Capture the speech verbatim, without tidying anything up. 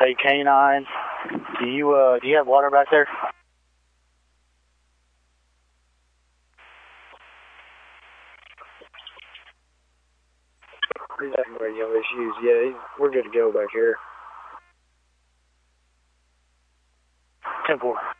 Hey, Canine, do you, uh, do you have water back there? He's having radio issues. Yeah, he's, we're good to go back here. ten four.